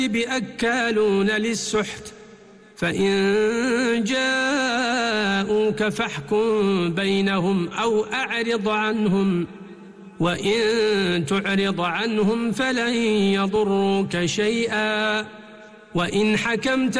أكالون للسحت فإن جاءوك فاحكم بينهم أو أعرض عنهم وإن تعرض عنهم فلن يضروك شيئا وإن حكمت